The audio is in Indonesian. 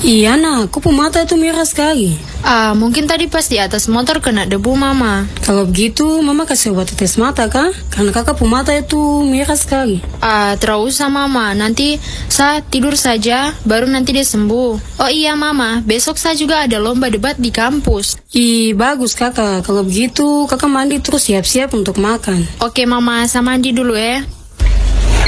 Iya nak, kupu mata itu merah sekali. Mungkin tadi pas di atas motor kena debu mama. Kalau begitu, mama kasih obat tetes mata kah? Karena kakak pu mata itu merah sekali. Terus usah mama, nanti saya tidur saja, baru nanti dia sembuh. Oh iya mama, besok saya juga ada lomba debat di kampus. Ih, bagus kakak. Kalau begitu, kakak mandi terus siap-siap untuk makan. Oke mama, saya mandi dulu ya.